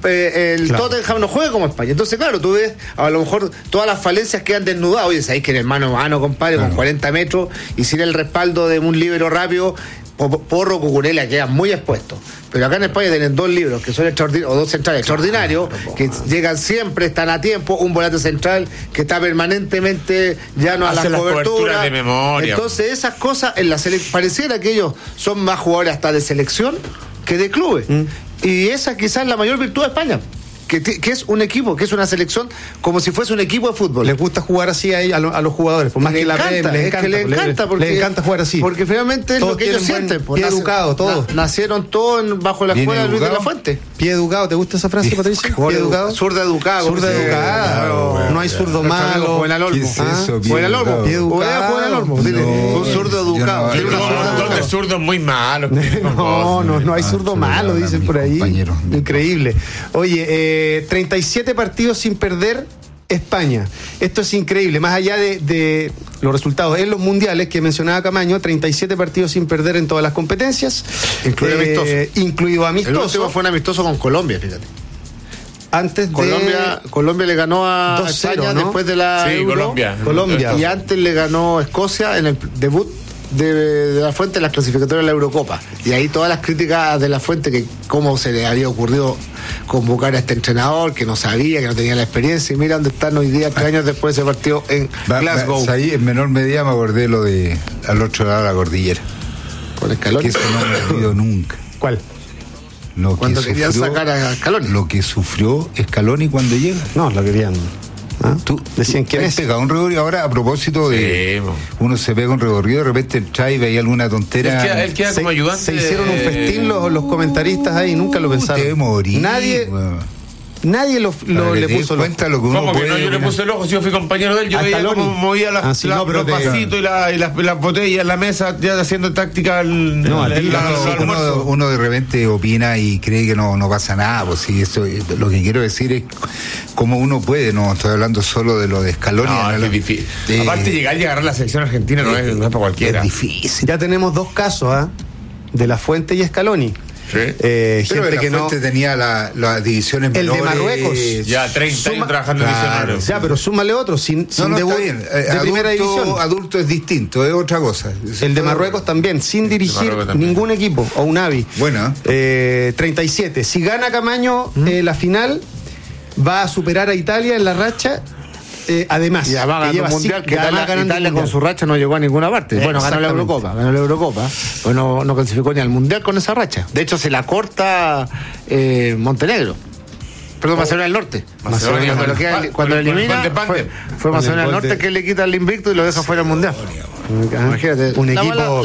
El Tottenham no juega como España. Entonces, claro, tú ves a lo mejor todas las falencias quedan desnudadas. Oye, sabéis que en el mano a mano, compadre, con 40 metros y sin el respaldo de un líbero rápido, Porro, Cucurella quedan muy expuestos. Pero acá en España tienen dos libros que son extraordinarios, o dos centrales extraordinarios, que llegan siempre, están a tiempo, un volante central que está permanentemente llano a las coberturas de memoria. Entonces esas cosas en la pareciera que ellos son más jugadores hasta de selección que de clubes. Y esa quizás es la mayor virtud de España. que es un equipo, que es una selección como si fuese un equipo de fútbol. Les gusta jugar así a los jugadores, por más que la encanta, les encanta jugar así. Porque finalmente es todos lo que ellos sienten. Pie educado, todos. Nacieron todos bajo la escuela de Luis de la Fuente. Pie educado, ¿te gusta esa frase, Patricia? Pie educado. Zurda educada. Zurda educada. No hay zurdo malo. Buena Olmo. ¿Qué es eso? Buena Olmo. Pie educado. Buena Olmo. Un zurdo educado. Tiene un montón de zurdos muy malos. No hay zurdo malo, dicen por ahí. Compañero. Increíble. Oye, 37 partidos sin perder España. Esto es increíble. Más allá de los resultados en los mundiales que mencionaba Camaño, 37 partidos sin perder en todas las competencias. Incluido amistoso. El último fue un amistoso con Colombia, fíjate. Antes Colombia le ganó a 2-0, España, ¿no? después de la Euro. Colombia. Y antes le ganó Escocia en el debut de la Fuente en las clasificatorias de la Eurocopa. Y ahí todas las críticas de la Fuente, que cómo se le había ocurrido convocar a este entrenador, que no sabía, que no tenía la experiencia. Y mira dónde están hoy día, 3 años después de ese partido en Glasgow. Ahí en menor medida me acordé lo de al otro lado de la cordillera. Con Scaloni. Que eso no me olvido nunca. ¿Cuál? Cuando querían sacar a Scaloni. Lo que sufrió Scaloni cuando llega. No, lo querían. Tú decían quién es. Pegado un recorrido. Ahora, a propósito de uno se pega un recorrido, de repente trae y veía alguna tontera. Él queda como ayudante. Se hicieron un festín los comentaristas ahí, nunca lo pensaron. Te morí, Nadie le puso el cuenta lo que uno ¿Cómo puede, que no? Yo le puse el ojo, si yo fui compañero de él, yo veía cómo movía los vasitos y las botellas en la mesa, ya haciendo táctica uno de repente opina y cree que no pasa nada. Pues sí, eso, lo que quiero decir es cómo uno puede, no estoy hablando solo de lo de Scaloni. Es difícil. Aparte llegar y agarrar la selección argentina no es para cualquiera. Es difícil. Ya tenemos 2 casos, de La Fuente y Scaloni. Sí. Pero gente que no tenía las divisiones menores. El de Marruecos. Ya 30 años trabajando en Misioneros. Ya, pero súmale otro, sin debut de primera división. Adulto es distinto, es otra cosa. El de Marruecos también, sin dirigir ningún equipo, o un AVI. Bueno. 37. Si gana Camaño la final, va a superar a Italia en la racha. Además, y ya va a ganar un mundial, que Italia con su racha no llegó a ninguna parte. Bueno, ganó la Eurocopa, pues no clasificó ni al mundial con esa racha. De hecho, se la corta Montenegro. Perdón, Macedonia del Norte. Cuando lo elimina, fue Macedonia del Norte que le quita el invicto y lo deja fuera del mundial. Imagínate, un equipo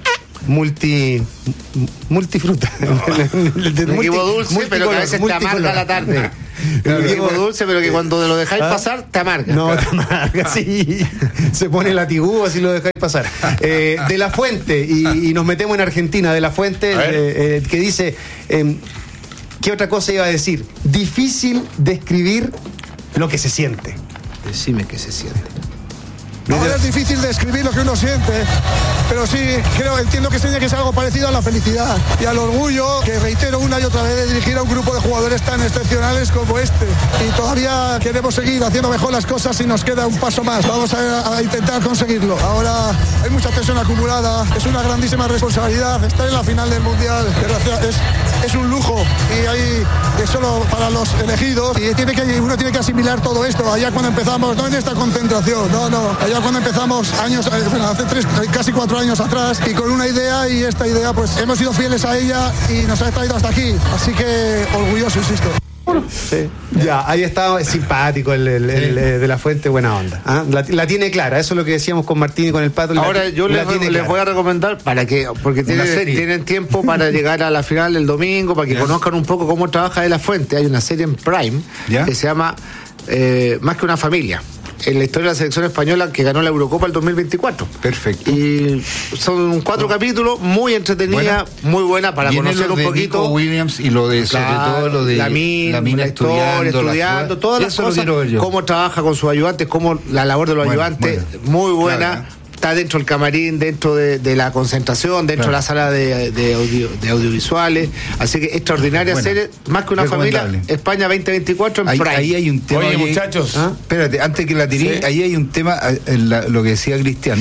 multifruta. Un equipo dulce, pero que a veces te amarga la tarde. Un equipo dulce, pero que cuando lo dejáis pasar, te amarga. No, te amarga, sí. Se pone latigú si lo dejáis pasar. De La Fuente, y nos metemos en Argentina, De La Fuente, que dice, ¿qué otra cosa iba a decir? Difícil describir lo que se siente. Decime qué se siente. Ahora es difícil describir lo que uno siente, pero sí, entiendo que tiene que ser algo parecido a la felicidad y al orgullo, que reitero una y otra vez, de dirigir a un grupo de jugadores tan excepcionales como este. Y todavía queremos seguir haciendo mejor las cosas y nos queda un paso más. Vamos a intentar conseguirlo. Ahora hay mucha tensión acumulada, es una grandísima responsabilidad. Estar en la final del Mundial es un lujo y es solo para los elegidos y uno tiene que asimilar todo esto. Allá cuando empezamos, no en esta concentración, allá cuando empezamos hace casi 4 años atrás, y con una idea, y esta idea pues hemos sido fieles a ella y nos ha traído hasta aquí, así que orgulloso, insisto. Sí. Ya, ahí está, simpático el de La Fuente, buena onda. La tiene clara, eso es lo que decíamos con Martín y con el Pato. Ahora yo les voy a recomendar porque tienen tiempo para llegar a la final el domingo, para que conozcan un poco cómo trabaja De La Fuente. Hay una serie en Prime que se llama Más que una familia, en la historia de la selección española que ganó la Eurocopa el 2024. Perfecto. Y son 4 capítulos, muy entretenida, muy buena para conocer un poquito. Nico Williams y lo de, sobre todo lo de la mina estudiando todas las cosas, cómo trabaja con sus ayudantes, cómo la labor de los ayudantes, muy buena. Claro. Está dentro del camarín, dentro de la concentración, dentro de la sala de audiovisuales. Así que extraordinaria serie, Más que una familia, España 2024 en Prime. Ahí hay un tema. Oye, muchachos. Espérate, antes que la tiré, ahí hay un tema, lo que decía Cristian.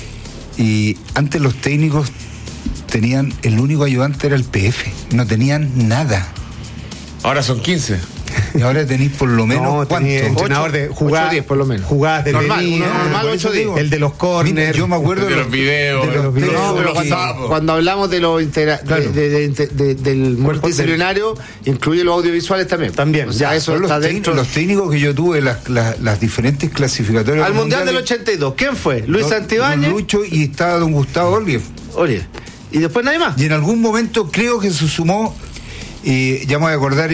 Y antes los técnicos el único ayudante era el PF. No tenían nada. Ahora son 15. Y ahora tenéis por lo menos No, tenía entrenador de jugadas 8-10 por lo menos. Jugadas de Normal, línea, uno normal, por eso 8-10. digo, el de los corners. Mira, yo me acuerdo De los videos, de los de videos. No, pero los cuando, sapos. cuando hablamos de lo del multidisciplinario, incluye los audiovisuales también. También, o sea, ya, eso Son está los, dentro. los técnicos que yo tuve, las diferentes clasificatorias. Al Mundial del 82, ¿quién fue? Luis Santibáñez. Lucho y estaba don Gustavo Olgues. Oye, y después nadie más. Y en algún momento creo que se sumó, ya me voy a acordar,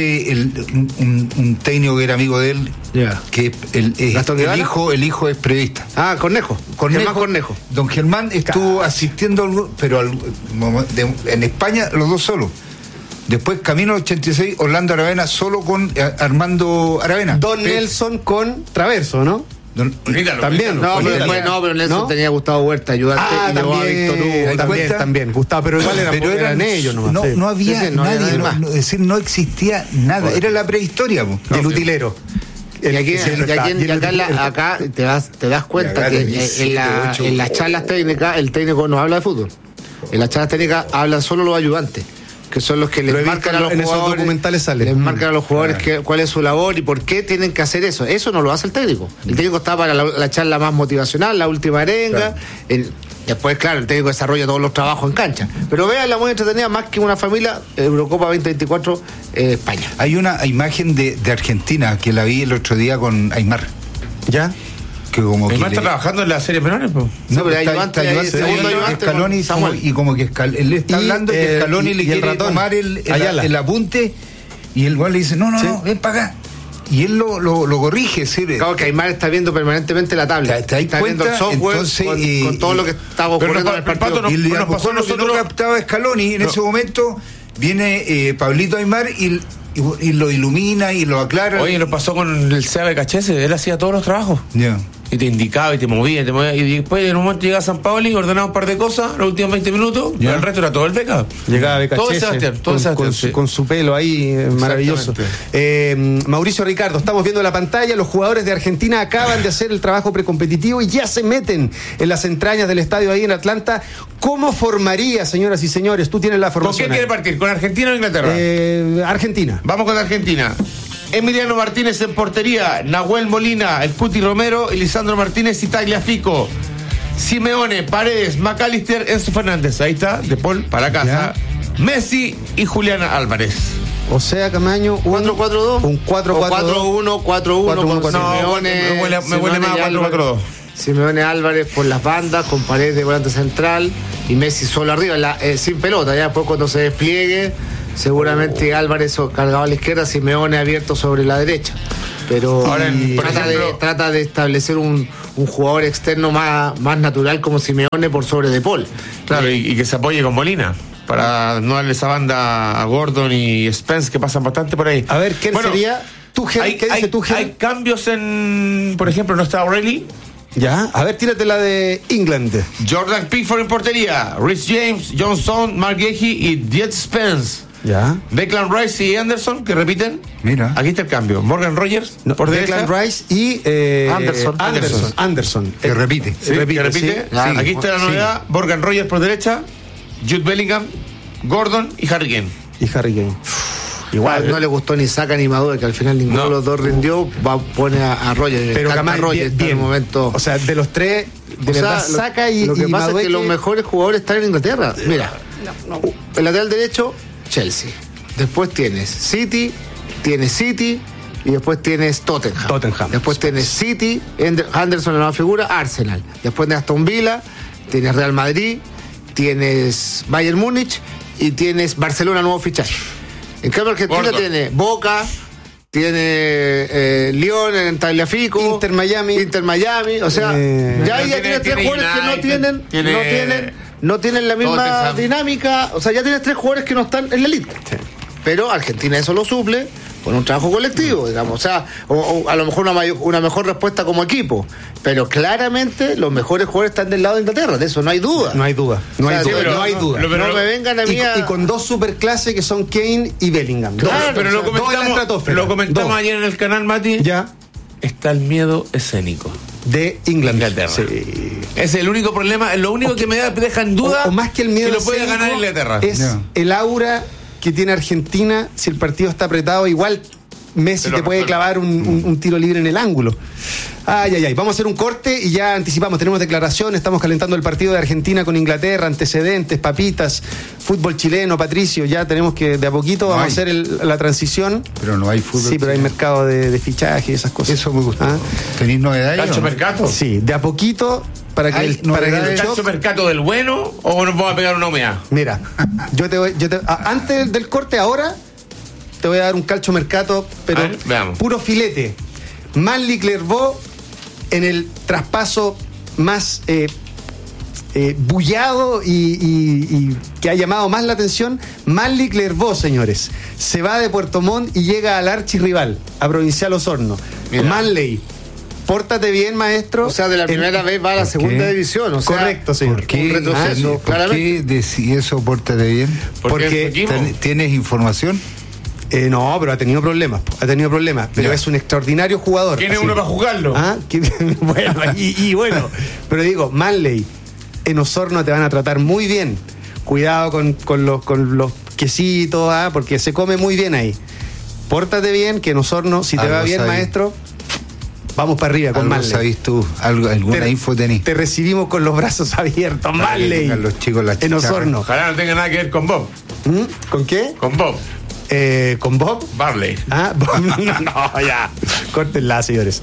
un técnico que era amigo de él, que ¿Gastón Guevara? el hijo es periodista. Ah, Cornejo. Germán Cornejo. Don Germán estuvo asistiendo, pero en España los dos solos. Después, camino al 86, Orlando Aravena solo con Armando Aravena. Don Nelson con Traverso, ¿no? También. No, pero después pero Nelson ¿no? tenía a Gustavo Huerta, ayudante, y llevó a Víctor Hugo. También, Gustavo, pero igual eran ellos nomás. No, sí. no había Sí, sí, no había nadie, nadie más. es decir, no existía nada. Era la prehistoria, po. Del utilero. Y acá te das cuenta que en las charlas técnicas el técnico no habla de fútbol. En las charlas técnicas hablan solo los ayudantes, que son los que Lo he les visto marcan a los en esos jugadores. documentales sale. Les marcan a los jugadores cuál es su labor y por qué tienen que hacer eso. Eso no lo hace el técnico. El técnico está para la charla más motivacional, la última arenga. Después, claro, el técnico desarrolla todos los trabajos en cancha. Pero vean, la muy entretenida, más que una familia, Eurocopa 2024, España. Hay una imagen de Argentina que la vi el otro día con Aymar. ¿Ya? Que como Aymar que está trabajando en las series menores, pues. No, pero está ayudante, ayudante, segundo ayudante Scaloni, con Samuel. y como que él le está Y, hablando que Scaloni le y el quiere ratón, tomar Ayala. el apunte y el gol le dice, no, ven para acá. Y él lo corrige, ¿sí? Claro que Aymar está viendo permanentemente la tablet. ¿Te das Está viendo cuenta? el software Entonces, con todo lo que estaba pero ocurriendo en el partido. Pato, y nos pasó a lo que no nosotros. captaba Scaloni en ese momento viene Pablito Aymar y lo ilumina y lo aclara. Oye, nos pasó con el Seba de Cachese, él hacía todos los trabajos. Ya. Y te indicaba y te movía, y después en un momento llega San Paoli, ordenaba un par de cosas, los últimos 20 minutos, Ya. pero el resto era todo el Beca. Llegaba Todo Becachese, Sebastián, todo con, Sebastián. con su, con su pelo ahí, maravilloso. Mauricio Ricardo, estamos viendo la pantalla, los jugadores de Argentina acaban de hacer el trabajo precompetitivo y ya se meten en las entrañas del estadio ahí en Atlanta. ¿Cómo formaría, señoras y señores? Tú tienes la ¿Con formación. quién quiere partir? ¿Con Argentina o Inglaterra? Argentina. Vamos con Argentina. Emiliano Martínez en portería, Nahuel Molina, el Cuti Romero, y Lisandro Martínez y Tagliafico. Simeone, Paredes, McAllister, Enzo Fernández. Ahí está, De Paul para casa. Messi y Juliana Álvarez. O sea, Camaño, 4-4-2. un 4-4-2. 4-1, 4-1 4-1, con No, Simeone. me huele más a 4-4-2. Simeone Álvarez por las bandas, con Paredes de volante central y Messi solo arriba, sin pelota. Ya después cuando se despliegue, seguramente Álvarez cargado a la izquierda, Simeone abierto sobre la derecha. Pero Ahora, por ejemplo, trata de establecer un jugador externo más natural como Simeone por sobre De Paul. Claro, y que se apoye con Molina, para no darle esa banda a Gordon y Spence, que pasan bastante por ahí. A ver, ¿quién sería? Tuchel, ¿qué dice Tuchel? Hay cambios en, por ejemplo, no está O'Reilly. Ya, a ver, tírate la de England. Jordan Pickford en portería, Rhys James, Johnson, Mark Gahey y Diet Spence. Ya. Declan Rice y Anderson, que repiten. Mira. Aquí está el cambio. Morgan Rogers, Por Declan Rice y Anderson. Que repite. Sí, que repite. sí. Sí. Aquí está la novedad. Morgan Rogers por derecha, Jude Bellingham, Gordon y Harry Kane. Y Harry Kane. Igual no le gustó ni Saka ni Maduro, que al final ninguno de los dos rindió. Pone a Rogers. Pero Cama Rogers en el momento. O sea, de los tres, de O sea, verdad, Saka y lo que pasa Madueke, es que los mejores jugadores están en Inglaterra. Mira, el lateral derecho, Chelsea. Después tienes City y después tienes Tottenham. Después tienes City, Anderson, la nueva figura, Arsenal. Después de Aston Villa, tienes Real Madrid, tienes Bayern Múnich y tienes Barcelona, nuevo fichaje. En cambio, Argentina Gordon. tiene Boca, tiene Lyon en Tagliafico, Inter Miami, o sea, ya tienes tres jugadores que no tienen la misma Tottenham. dinámica, o sea, ya tienes tres jugadores que no están en la elite. Sí. Pero Argentina eso lo suple con un trabajo colectivo, digamos, o sea, o a lo mejor una mejor respuesta como equipo, pero claramente los mejores jugadores están del lado de Inglaterra, de eso no hay duda. No hay duda. No O sea, hay duda. pero No hay duda. no me vengan a mí Y con dos superclases que son Kane y Bellingham. Claro, Pero o sea, lo comentamos Dos. ayer en el canal, Mati. Ya. Está el miedo escénico. De Inglaterra. Sí. Sí. Es el único problema, lo único que me deja en duda O más que el miedo si lo puede escénico, ganar Inglaterra. es No. el aura que tiene Argentina. Si el partido está apretado, igual Messi te puede clavar un tiro libre en el ángulo. Ay. Vamos a hacer un corte y ya anticipamos. Tenemos declaraciones, estamos calentando el partido de Argentina con Inglaterra, antecedentes, papitas, fútbol chileno, Patricio. Ya tenemos que, de a poquito, vamos a hacer la transición. Pero no hay fútbol. Sí, pero hay mercado de fichaje y esas cosas. Eso me gusta. ¿Tenéis novedades? ¿Calcio Mercato? Sí, de a poquito. Para que el calcio Mercato del bueno o nos vamos a pegar una humedad. Mira, antes del corte ahora te voy a dar un calcio Mercato, pero puro filete. Manly Clervaux en el traspaso más bullado y que ha llamado más la atención. Manly Clervaux, señores, se va de Puerto Montt y llega al archirrival, a Provincial Osorno. Manley, pórtate bien, maestro. O sea, de la primera vez va a la segunda división. O sea, correcto, señor. ¿Por qué? Un retroceso, ¿Por qué decís eso, pórtate bien? Porque ¿tienes información? No, pero ha tenido problemas. Pero es un extraordinario jugador. ¿Tiene uno para jugarlo? Bueno, pero digo, Manley, en Osorno te van a tratar muy bien. Cuidado con los quesitos, porque se come muy bien ahí. Pórtate bien, que en Osorno, si te va bien, maestro, vamos para arriba con Manley. ¿Sabes tú? ¿Alguna info tenés? Te recibimos con los brazos abiertos, Manley. Los chicos, en Osorno. Ojalá no tenga nada que ver con Bob. ¿Con qué? Con Bob. ¿Con Bob? Barley. No, ya. Córtenla, señores.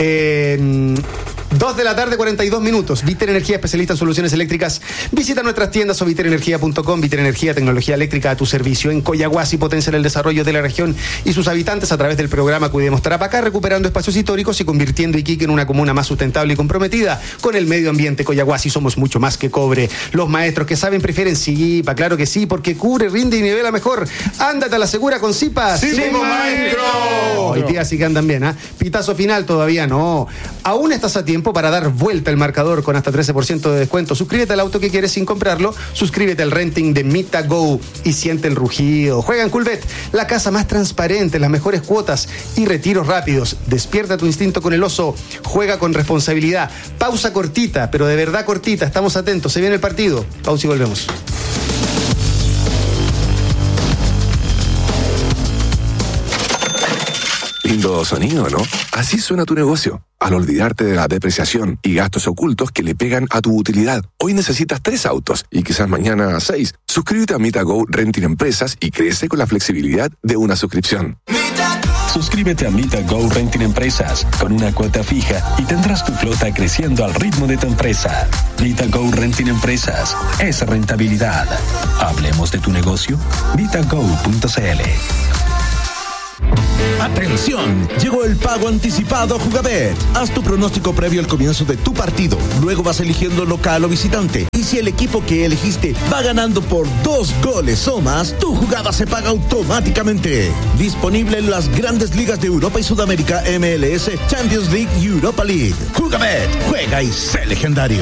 2 de la tarde, 42 minutos. Viter Energía, especialista en soluciones eléctricas. Visita nuestras tiendas o viterenergia.com. Viter Energía, tecnología eléctrica a tu servicio. En Coyahuasi potencian el desarrollo de la región y sus habitantes a través del programa Cuidemos Tarapacá, recuperando espacios históricos y convirtiendo Iquique en una comuna más sustentable y comprometida con el medio ambiente. Coyahuasi, somos mucho más que cobre. Los maestros que saben prefieren Sipa, claro que sí, porque cubre, rinde y nivela mejor. Ándate a la segura con Sipa. ¡Sí, maestro! Hoy día sí que andan bien, Pitazo final todavía no. Aún estás a tiempo para dar vuelta el marcador con hasta 13% de descuento. Suscríbete al auto que quieres sin comprarlo. Suscríbete al renting de Mita Go y siente el rugido. Juega en Coolbet, la casa más transparente, las mejores cuotas y retiros rápidos. Despierta tu instinto con el oso. Juega con responsabilidad. Pausa cortita, pero de verdad cortita. Estamos atentos. Se viene el partido. Pausa y volvemos. Lindo sonido, ¿no? Así suena tu negocio. Al olvidarte de la depreciación y gastos ocultos que le pegan a tu utilidad. Hoy necesitas 3 autos y quizás mañana 6. Suscríbete a MitaGo Renting Empresas y crece con la flexibilidad de una suscripción. Suscríbete a MitaGo Renting Empresas con una cuota fija y tendrás tu flota creciendo al ritmo de tu empresa. MitaGo Renting Empresas es rentabilidad. Hablemos de tu negocio. MitaGo.cl. ¡Atención! Llegó el pago anticipado Jugabet. Haz tu pronóstico previo al comienzo de tu partido. Luego vas eligiendo local o visitante. Y si el equipo que elegiste va ganando por 2 goles o más, tu jugada se paga automáticamente. Disponible en las grandes ligas de Europa y Sudamérica, MLS, Champions League y Europa League. Jugabet, juega y sé legendario.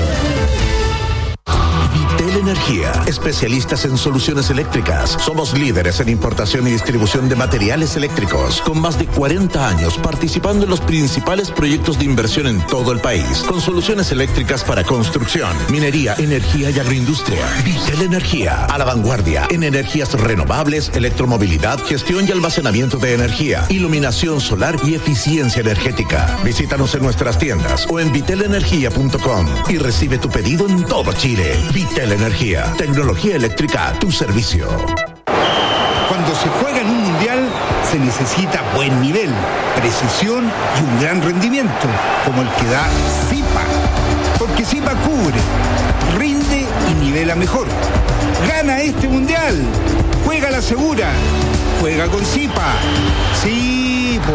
Vitel Energía, especialistas en soluciones eléctricas. Somos líderes en importación y distribución de materiales eléctricos, con más de 40 años participando en los principales proyectos de inversión en todo el país, con soluciones eléctricas para construcción, minería, energía y agroindustria. Vitel Energía, a la vanguardia en energías renovables, electromovilidad, gestión y almacenamiento de energía, iluminación solar y eficiencia energética. Visítanos en nuestras tiendas o en vitelenergia.com y recibe tu pedido en todo Chile. Vitel Energía, tecnología eléctrica a tu servicio. Cuando se juega en un mundial, se necesita buen nivel, precisión y un gran rendimiento, como el que da Sipa. Porque Sipa cubre, rinde y nivela mejor. Gana este mundial. Juega la segura. Juega con Sipa. Sipo.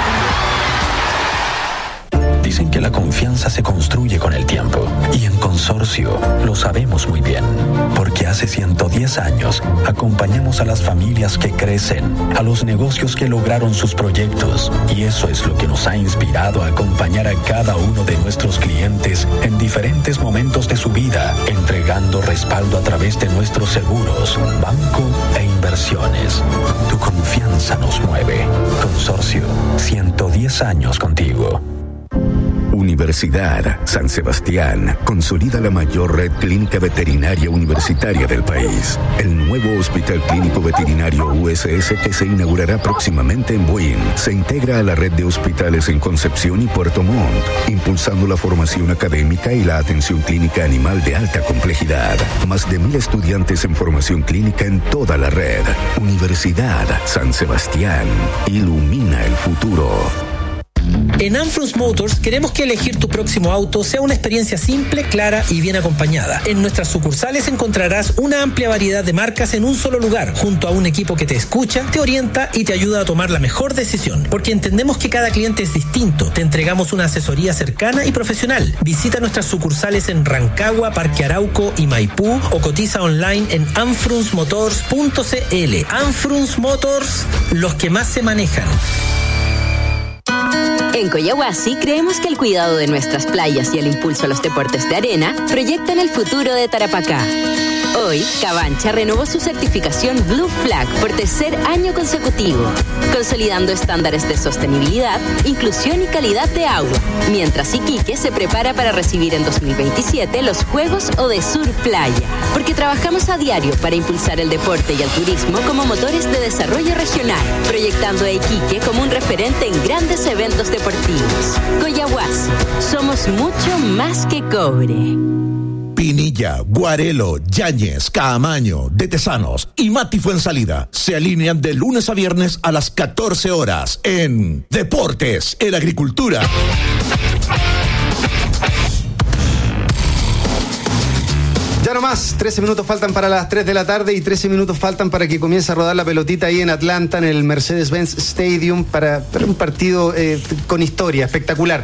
Dicen que la confianza se construye con el tiempo y en Consorcio lo sabemos muy bien, porque hace 110 años acompañamos a las familias que crecen, a los negocios que lograron sus proyectos, y eso es lo que nos ha inspirado a acompañar a cada uno de nuestros clientes en diferentes momentos de su vida, entregando respaldo a través de nuestros seguros, banco e inversiones. Tu confianza nos mueve. Consorcio, 110 años contigo. Universidad San Sebastián consolida la mayor red clínica veterinaria universitaria del país. El nuevo Hospital Clínico Veterinario USS, que se inaugurará próximamente en Buin, se integra a la red de hospitales en Concepción y Puerto Montt, impulsando la formación académica y la atención clínica animal de alta complejidad. Más de 1,000 estudiantes en formación clínica en toda la red. Universidad San Sebastián. Ilumina el futuro. En Anfrus Motors queremos que elegir tu próximo auto sea una experiencia simple, clara y bien acompañada. En nuestras sucursales encontrarás una amplia variedad de marcas en un solo lugar, junto a un equipo que te escucha, te orienta y te ayuda a tomar la mejor decisión. Porque entendemos que cada cliente es distinto. Te entregamos una asesoría cercana y profesional. Visita nuestras sucursales en Rancagua, Parque Arauco y Maipú o cotiza online en anfrusmotors.cl. Anfrus Motors, los que más se manejan. En Coyahuasi creemos que el cuidado de nuestras playas y el impulso a los deportes de arena proyectan el futuro de Tarapacá. Hoy, Cabancha renovó su certificación Blue Flag por tercer año consecutivo, consolidando estándares de sostenibilidad, inclusión y calidad de agua, mientras Iquique se prepara para recibir en 2027 los Juegos Odesur Playa, porque trabajamos a diario para impulsar el deporte y el turismo como motores de desarrollo regional, proyectando a Iquique como un referente en grandes eventos deportivos. Coyahuasi, somos mucho más que cobre. Pinilla, Guarelo, Yáñez, Caamaño, De Tesanos y Mati Fuensalida se alinean de lunes a viernes a las 14 horas en Deportes en Agricultura. Ya no más, 13 minutos faltan para las 3 de la tarde y 13 minutos faltan para que comience a rodar la pelotita ahí en Atlanta, en el Mercedes-Benz Stadium, para un partido con historia, espectacular.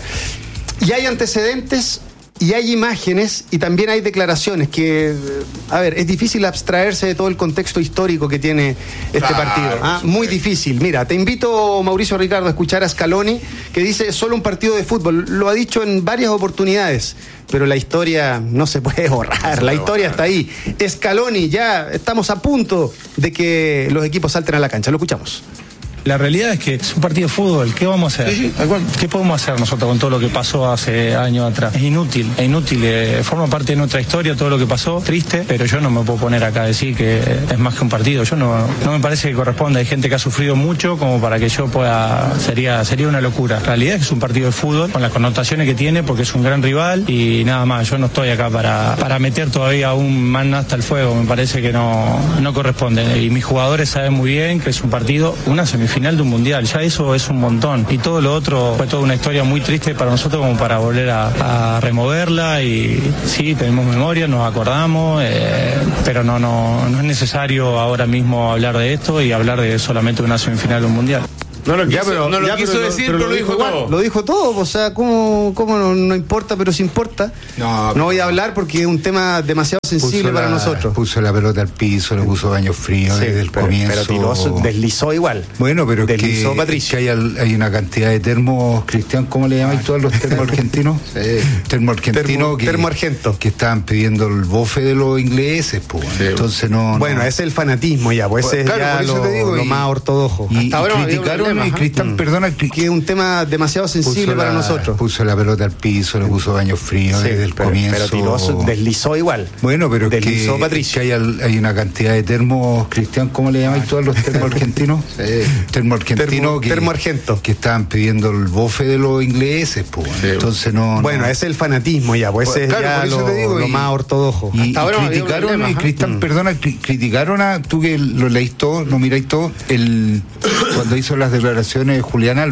Y hay antecedentes y hay imágenes y también hay declaraciones que, a ver, es difícil abstraerse de todo el contexto histórico que tiene este partido. Muy difícil. Mira, te invito, Mauricio Ricardo, a escuchar a Scaloni, que dice: es solo un partido de fútbol. Lo ha dicho en varias oportunidades, pero la historia no se puede borrar. La historia está ahí. Scaloni, ya estamos a punto de que los equipos salten a la cancha. Lo escuchamos. La realidad es que es un partido de fútbol. ¿Qué vamos a hacer? Sí. ¿Qué podemos hacer nosotros con todo lo que pasó hace años atrás? Es inútil. Forma parte de nuestra historia todo lo que pasó. Triste, pero yo no me puedo poner acá a decir que es más que un partido. Yo no me parece que corresponde. Hay gente que ha sufrido mucho como para que yo pueda... Sería una locura. La realidad es que es un partido de fútbol con las connotaciones que tiene, porque es un gran rival y nada más. Yo no estoy acá para meter todavía aún más hasta el fuego. Me parece que no corresponde. Y mis jugadores saben muy bien que es un partido, una semifinal de un mundial, ya eso es un montón, y todo lo otro fue toda una historia muy triste para nosotros como para volver a removerla. Y sí, tenemos memoria, nos acordamos, pero no es necesario ahora mismo hablar de esto y hablar de solamente una semifinal de un mundial. No lo quiso decir, pero lo dijo todo. Lo dijo todo, o sea, ¿cómo no importa, pero sí importa? No voy a hablar porque es un tema demasiado sensible para nosotros. Puso la pelota al piso, le puso baño frío desde el comienzo. Pero deslizó igual. Bueno, pero deslizó Patricio. Que hay una cantidad de termos, Cristian, ¿cómo le llamáis todos los termos argentinos? Termo argentino termo argento. Que estaban pidiendo el bofe de los ingleses, pues. Sí. Entonces Bueno, ese es el fanatismo ya, pues ese es ya lo más ortodoxo. Hasta ahora criticaron. Cristian, perdona, que es un tema demasiado sensible para nosotros. Puso la pelota al piso, le puso baño frío desde el comienzo. Pero deslizó igual. Bueno, pero deslizó Patricio. Que hay una cantidad de termos, Cristian, ¿cómo le llamáis todos los termos argentinos? Termo argentino. Termo argento. Que estaban pidiendo el bofe de los ingleses, pues. Sí. Entonces Bueno, ese es el fanatismo ya, pues ese es ya lo más ortodoxo. Hasta ahora criticaron, Cristian, perdona, criticaron tú que lo leís todo, lo miráis todo, cuando hizo las declaraciones Julián Álvarez.